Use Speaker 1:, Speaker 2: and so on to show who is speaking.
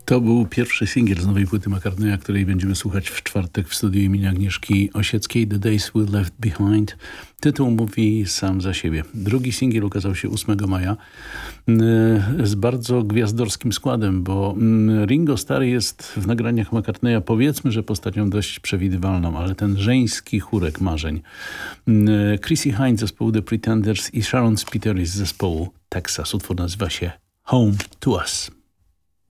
Speaker 1: To był pierwszy singiel z nowej płyty McCartneya, której będziemy słuchać w czwartek w studiu imienia Agnieszki Osieckiej, The Days We Left Behind. Tytuł mówi sam za siebie. Drugi singiel ukazał się 8 maja z bardzo gwiazdorskim składem, bo Ringo Starr jest w nagraniach McCartneya, powiedzmy, że postacią dość przewidywalną, ale ten żeński chórek marzeń. Chrissie Hynde z zespołu The Pretenders i Sharon Spiteri z zespołu Texas. Utwór nazywa się Home to Us.